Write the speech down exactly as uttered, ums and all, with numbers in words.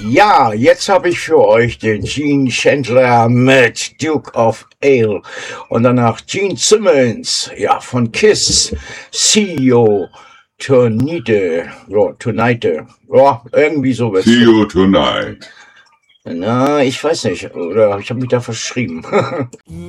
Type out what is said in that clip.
Ja, jetzt habe ich für euch den Gene Chandler mit Duke of Ale und danach Gene Simmons, ja, von Kiss, See You Tonight, ja, Tonight, ja, irgendwie sowas. See You Tonight. Na, ich weiß nicht, oder ich habe mich da verschrieben.